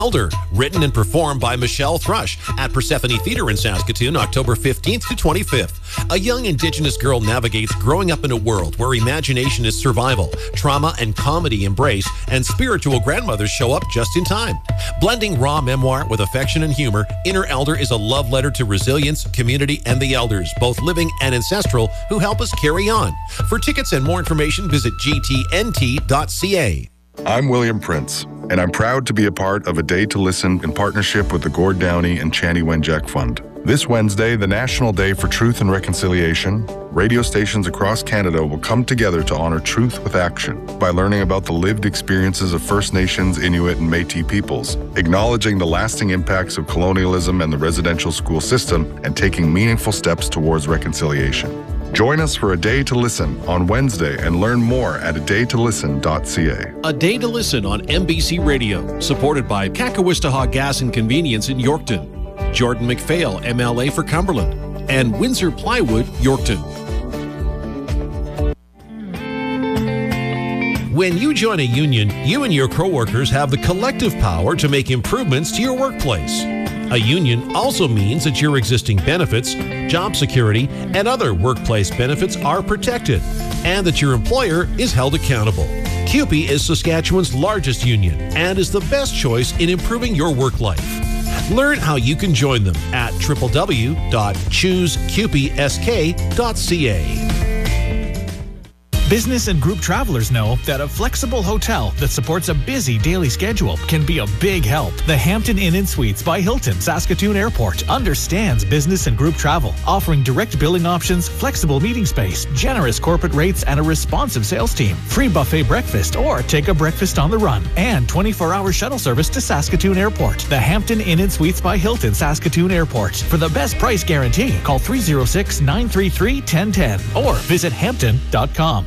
Elder, written and performed by Michelle Thrush at Persephone Theatre in Saskatoon, October 15th to 25th. A young Indigenous girl navigates growing up in a world where imagination is survival, trauma and comedy embrace, and spiritual grandmothers show up just in time. Blending raw memoir with affection and humor, Inner Elder is a love letter to resilience, community, and the elders, both living and ancestral, who help us carry on. For tickets and more information, visit gtnt.ca. I'm William Prince, and I'm proud to be a part of A Day to Listen in partnership with the Gord Downie and Chanie Wenjack Fund. This Wednesday, the National Day for Truth and Reconciliation, radio stations across Canada will come together to honor truth with action by learning about the lived experiences of First Nations, Inuit, and Métis peoples, acknowledging the lasting impacts of colonialism and the residential school system, and taking meaningful steps towards reconciliation. Join us for A Day to Listen on Wednesday and learn more at adaytolisten.ca. A Day to Listen on MBC Radio, supported by Kakowistaha Gas and Convenience in Yorkton, Jordan McPhail, MLA for Cumberland, and Windsor Plywood, Yorkton. When you join a union, you and your coworkers have the collective power to make improvements to your workplace. A union also means that your existing benefits, job security, and other workplace benefits are protected, and that your employer is held accountable. CUPE is Saskatchewan's largest union and is the best choice in improving your work life. Learn how you can join them at www.choosecupesk.ca. Business and group travelers know that a flexible hotel that supports a busy daily schedule can be a big help. The Hampton Inn & Suites by Hilton, Saskatoon Airport, understands business and group travel, offering direct billing options, flexible meeting space, generous corporate rates, and a responsive sales team. Free buffet breakfast or take a breakfast on the run, and 24-hour shuttle service to Saskatoon Airport. The Hampton Inn & Suites by Hilton, Saskatoon Airport. For the best price guarantee, call 306-933-1010 or visit hampton.com.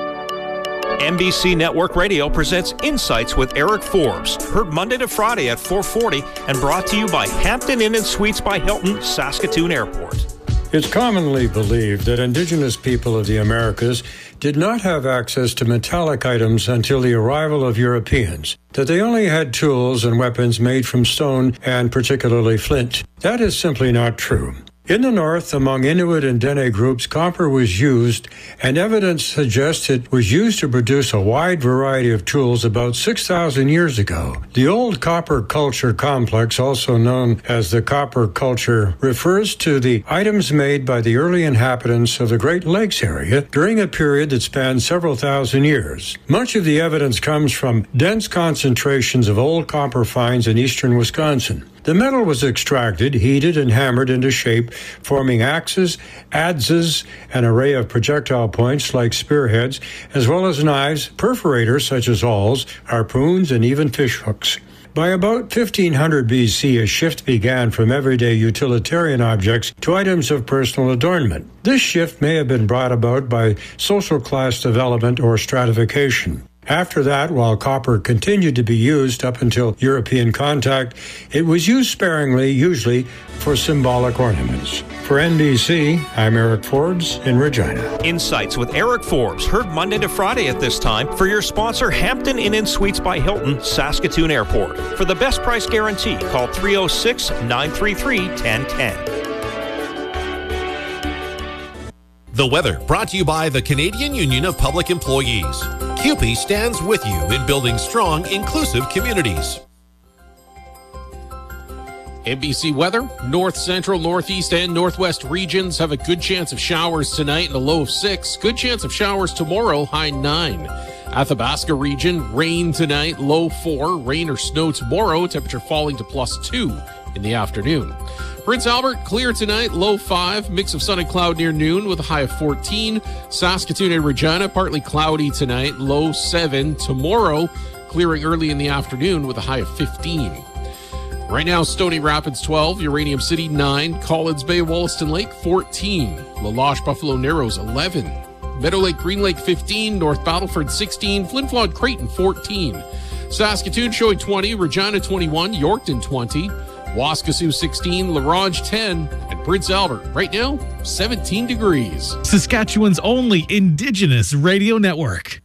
NBC Network Radio presents Insights with Eric Forbes, heard Monday to Friday at 4:40 and brought to you by Hampton Inn & Suites by Hilton, Saskatoon Airport. It's commonly believed that Indigenous people of the Americas did not have access to metallic items until the arrival of Europeans, that they only had tools and weapons made from stone and particularly flint. That is simply not true. In the north, among Inuit and Dene groups, copper was used, and evidence suggests it was used to produce a wide variety of tools about 6,000 years ago. The old copper culture complex, also known as the copper culture, refers to the items made by the early inhabitants of the Great Lakes area during a period that spans several thousand years. Much of the evidence comes from dense concentrations of old copper finds in eastern Wisconsin. The metal was extracted, heated, and hammered into shape, forming axes, adzes, an array of projectile points like spearheads, as well as knives, perforators such as awls, harpoons, and even fish hooks. By about 1500 BC, a shift began from everyday utilitarian objects to items of personal adornment. This shift may have been brought about by social class development or stratification. After that, while copper continued to be used up until European contact, it was used sparingly, usually for symbolic ornaments. For NBC, I'm Eric Forbes in Regina. Insights with Eric Forbes, heard Monday to Friday at this time for your sponsor, Hampton Inn & Suites by Hilton, Saskatoon Airport. For the best price guarantee, call 306-933-1010. The weather brought to you by the Canadian Union of Public Employees. CUPE stands with you in building strong, inclusive communities. NBC weather, north, central, northeast, and northwest regions have a good chance of showers tonight and a low of 6. Good chance of showers tomorrow, high 9. Athabasca region, rain tonight, low 4. Rain or snow tomorrow, temperature falling to +2 in the afternoon. Prince Albert, clear tonight, low 5, mix of sun and cloud near noon with a high of 14. Saskatoon and Regina, partly cloudy tonight, low 7. Tomorrow, clearing early in the afternoon with a high of 15. Right now, Stony Rapids 12, Uranium City 9, Collins Bay, Wollaston Lake 14, La Loche, Buffalo Narrows 11, Meadow Lake, Green Lake 15, North Battleford 16, Flin Flon, Creighton 14, Saskatoon showing 20, Regina 21, Yorkton 20, Waskesiu 16, La Ronge 10, and Prince Albert, right now, 17 degrees. Saskatchewan's only Indigenous radio network.